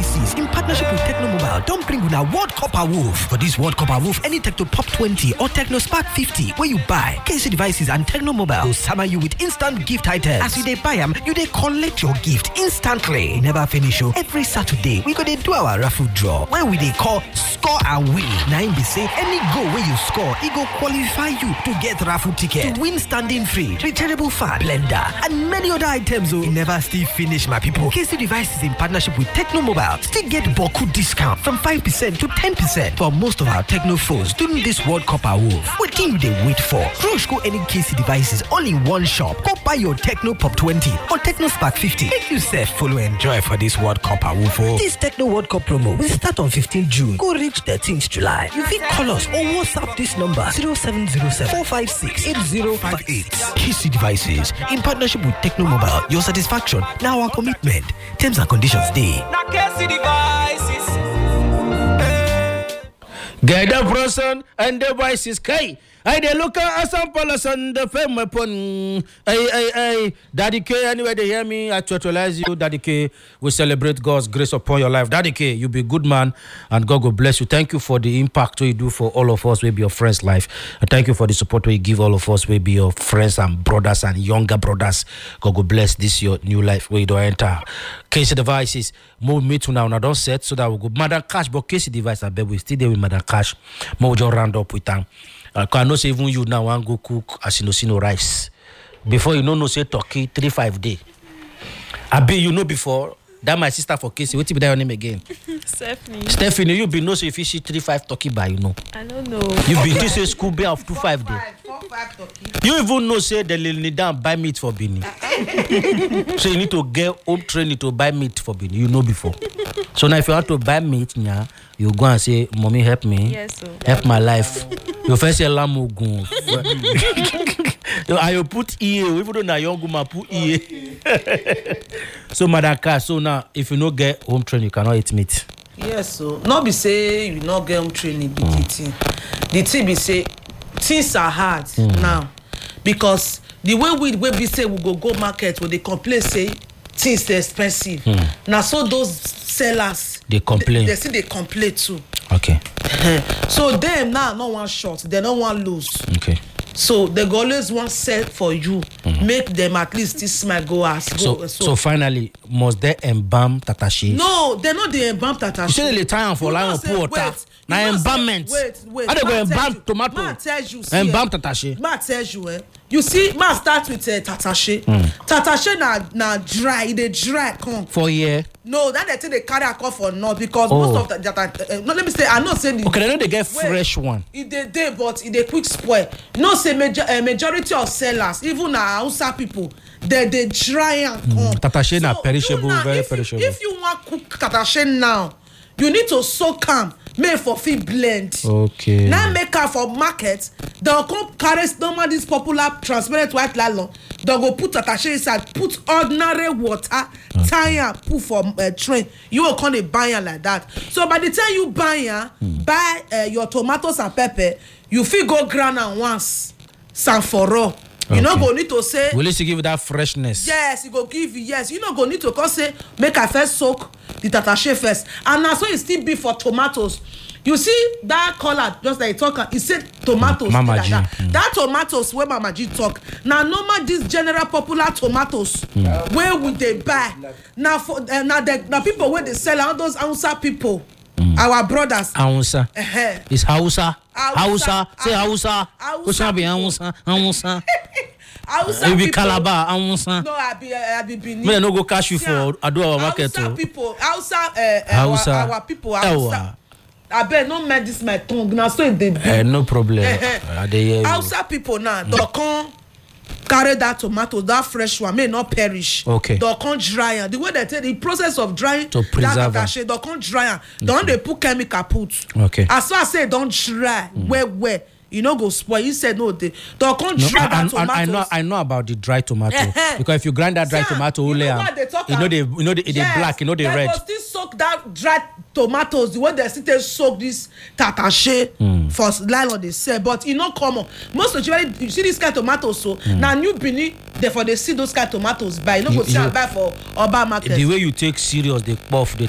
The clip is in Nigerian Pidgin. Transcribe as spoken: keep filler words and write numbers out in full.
devices in partnership with Technomobile don't bring una World Cup awoof. For this World Cup awoof, any Tecno Pop twenty or Tecno Spark fifty where you buy, K C Devices and Technomobile will summer you with instant gift items. As you dey buy them, you dey collect your gift instantly. We never finish oh. Every Saturday, we go dey do our raffle draw where we dey call Score and Win. Now be say any goal where you score, it go qualify you to get raffle ticket, to win standing free, rechargeable fan, blender, and many other items. Oh, we never still finish, my people. K C Devices in partnership with Technomobile still get Boku discount from five percent to ten percent for most of our Techno phones during this World Cup award. What do you dey wait for? Rush go any K C Devices all in one shop. Go buy your Tecno Pop twenty or Tecno Spark fifty. Make yourself follow enjoy for this World Cup award. This Tecno World Cup promo will start on fifteenth June. Go reach thirteenth July. You fit call us or WhatsApp this number zero seven zero seven four five six eight zero five eight. K C Devices in partnership with Technomobile. Your satisfaction now our commitment. Terms and conditions dey. Na K C Devices. Get the person and devices. Kai. I dey look at some policy the fame weapon. Hey, hey, hey. Daddy K, anyway, they hear me, I totalize you. Daddy K, we celebrate God's grace upon your life. Daddy K, you be a good man and God will bless you. Thank you for the impact you do for all of us, will be your friends' life. And thank you for the support you give all of us, will be your friends and brothers and younger brothers. God will bless this your new life where you don't enter. K C Devices, move me to now. Now don't set so that we go. Madam Cash, but K C Device, I bet we still there with Madam Cash. More just round up with them. I uh, know say even you now want go cook as you know see no rice. Before you know no say turkey three five day. I be you know before that my sister for K C. What be that your name again? Stephanie. Stephanie, you be know so if you see three five turkey by you know. I don't know. You be this say school bear of two five day. Four five turkey. You even know say they need down buy meat for Bini. So you need to get home training to buy meat for Bini. You know before. So now if you want to buy meat, yeah, you go and say, "Mommy, help me. Yes, sir. Help my life." You first say lamugun. I put E A, even though na young woman put E A. So Madam Cash, so now if you no get home training, you cannot eat meat. Yes, so not be say you not get home training be the thing. The thing be say things are hard mm. now because the way we wey be say we go go market where they complain say things dey expensive. Mm. Now so those sellers they complain. They, they see they complain too. Okay. So them now not one short, they don't want lose. Okay. So they go always want sell for you, mm-hmm. make them at least this smile go as go. So, so so finally, must they embalm Tatashi? No, they not the embalm Tatashi. You say they time for lion poor water. Now embalmment. Wait, wait. How they go embalm you, tomato? Man tells you. See, embalm Tatashi. Man tells you, eh? You see, man start with uh, Tatashi. Mm. Tatashi na na dry, they dry come. For year. No, that they think they carry a call for not because oh. most of that. that uh, no, let me say, I know say. The, okay, they know they get wait, fresh one. It they dey, but it they quick spoil. No say major uh, majority of sellers, even na Hausa people, they they dry and come. Mm. Tatashi so na perishable, now, very if perishable. You, if you want cook Tatashi now, you need to soak am. Make for fit blend. Okay. Now make her for market. They'll come carry normal this popular transparent white nylon. They'll go put attaché inside. Put ordinary water. Okay. Tie and put for a uh, train. You will come and buy it like that. So by the time you buy it, hmm. buy uh, your tomatoes and pepper, you feel go ground and once. San for raw. You okay. not go need to say. Will it give you that freshness? Yes, it go give you. Yes, you not go need to come say make I first soak the tatache first, and now so it still be for tomatoes. You see that color just like talk. He said tomatoes. Mama like G. that. Mm. that tomatoes where Mama G talk. Now normal this general popular tomatoes mm. where would they buy? Now for uh, now the now people where they sell all those Hausa people. Mm. Our brothers. Hausa. Uh-huh. It's Hausa. Hausa. Say Hausa. Hausa. Be Hausa. Hausa. Hausa you be Calabar. Hausa. No, I be I be Benin. Me no go cash you for Ado our market. Hausa people. Hausa. Uh, Hausa. Our, our people. Hausa. I bet no make this my tongue now. So they be. Uh, no problem. uh, they, uh, Hausa people now. Mm. They come carry that tomato, that fresh one, may not perish. Okay. They come dry and the way they take the process of drying to preserve that attaché, they come dry and don't they put chemical put. Okay. As far as say don't dry, mm. where where you know go spoil. He said no, they they come no, dry I, that I, tomato. I know I know about the dry tomato because if you grind that dry Sir, tomato, you know layer, what they talk you know they you know they, yes, they black, you know they they red. They still soak that dry tomatoes the way they still take soak this tatache mm. for nylon they sell, but e no common. Most usually you see this kind of tomatoes so mm. now New Benin therefore they see those kind of tomatoes buy. You no go see am buy for Oba market. The way you take serious the puff, the